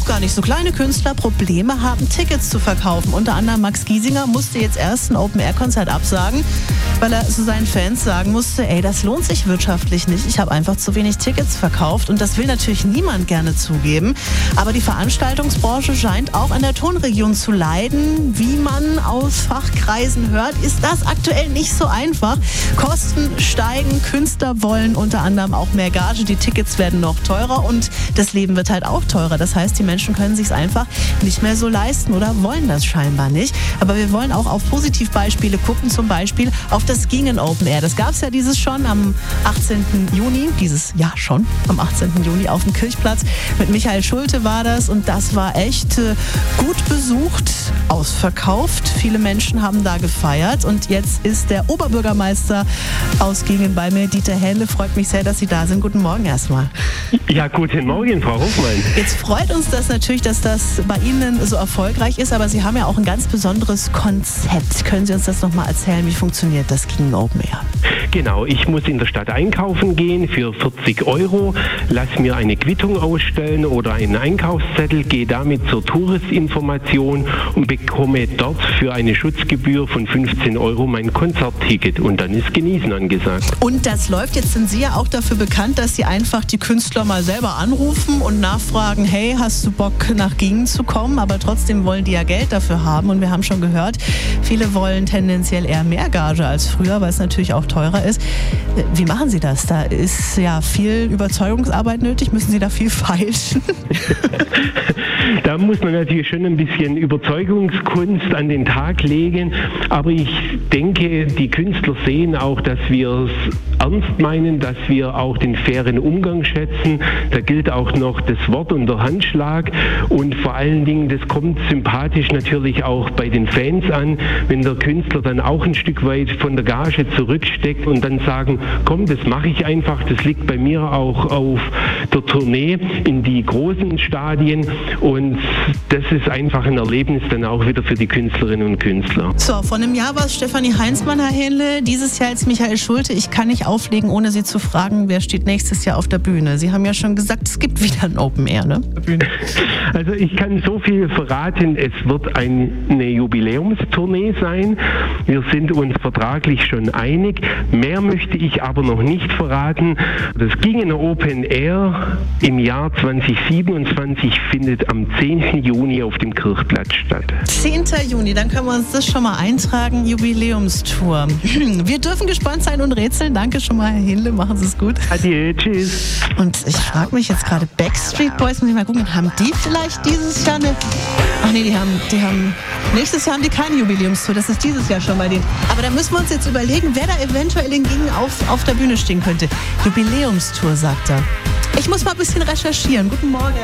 gar nicht so kleine Künstler Probleme haben, Tickets zu verkaufen. Unter anderem Max Giesinger musste jetzt erst ein Open-Air-Konzert absagen, weil er zu seinen Fans sagen musste, ey, das lohnt sich wirtschaftlich nicht. Ich habe einfach zu wenig Tickets verkauft und das will natürlich niemand gerne zugeben. Aber die Veranstaltungsbranche scheint auch an der Tonregion zu leiden. Wie man aus Fachkreisen hört, ist das aktuell nicht so einfach. Kosten steigen, Künstler wollen unter anderem auch mehr Gage, die Tickets werden noch teurer und das Leben wird halt auch teurer. Das heißt, die Menschen können sich es einfach nicht mehr so leisten oder wollen das scheinbar nicht. Aber wir wollen auch auf Positivbeispiele gucken, zum Beispiel auf das Gingen Open Air. Das gab es ja dieses schon am 18. Juni, dieses Jahr schon, am 18. Juni auf dem Kirchplatz. Mit Michael Schulte war das und das war echt gut besucht, ausverkauft. Viele Menschen haben da gefeiert und jetzt ist der Oberbürgermeister aus Gingen bei mir, Dieter Hähnle. Freut mich sehr, dass Sie da sind. Guten Morgen erstmal. Ja, guten Morgen, Frau Hofmann. Jetzt freut uns das natürlich, dass das bei Ihnen so erfolgreich ist, aber Sie haben ja auch ein ganz besonderes Konzept. Können Sie uns das nochmal erzählen? Wie funktioniert das Gingen Open Air? Genau, ich muss in der Stadt einkaufen gehen für 40 €, lass mir eine Quittung ausstellen oder einen Einkaufszettel, gehe damit zur Touristinformation und bekomme dort für eine Schutzgebühr von 15 € mein Konzertticket und dann ist Genießen angesagt. Und das läuft, jetzt sind Sie ja auch dafür bekannt, dass Sie einfach die Künstler mal selber anrufen und nachfragen, hey, hast du Bock nach Gingen zu kommen? Aber trotzdem wollen die ja Geld dafür haben und wir haben schon gehört, viele wollen tendenziell eher mehr Gage als früher, weil es natürlich auch teurer ist. Wie machen Sie das? Da ist ja viel Überzeugungsarbeit nötig. Müssen Sie da viel feilschen? Da muss man natürlich schon ein bisschen Überzeugungskunst an den Tag legen, aber ich denke, die Künstler sehen auch, dass wir es ernst meinen, dass wir auch den fairen Umgang schätzen. Da gilt auch noch das Wort und der Handschlag und vor allen Dingen, das kommt sympathisch natürlich auch bei den Fans an, wenn der Künstler dann auch ein Stück weit von der Gage zurücksteckt und dann sagen, komm, das mache ich einfach, das liegt bei mir auch auf der Tournee in die großen Stadien und das ist einfach ein Erlebnis dann auch wieder für die Künstlerinnen und Künstler. So, vor einem Jahr war es Stefanie Heinzmann, Herr Hähnle, dieses Jahr jetzt Michael Schulte. Ich kann nicht auflegen, ohne Sie zu fragen, wer steht nächstes Jahr auf der Bühne. Sie haben ja schon gesagt, es gibt wieder ein Open Air, ne? Also ich kann so viel verraten, es wird eine Jubiläumstournee sein. Wir sind uns vertraglich schon einig. Mehr möchte ich aber noch nicht verraten. Das Gingen Open Air im Jahr 2027 findet am 10. Juni auf dem Kirchplatz statt. 10. Juni, dann können wir uns das schon mal eintragen, Jubiläumstour. Wir dürfen gespannt sein und rätseln. Danke schon mal, Herr Hähnle, machen Sie es gut. Adieu, tschüss. Und ich frage mich jetzt gerade, Backstreet Boys, muss ich mal gucken, haben die vielleicht dieses Jahr eine... Ach nee, nächstes Jahr haben die keine Jubiläumstour, das ist dieses Jahr schon bei denen. Aber da müssen wir uns jetzt überlegen, wer da eventuell in Gingen auf der Bühne stehen könnte. Jubiläumstour, sagt er. Ich muss mal ein bisschen recherchieren. Guten Morgen.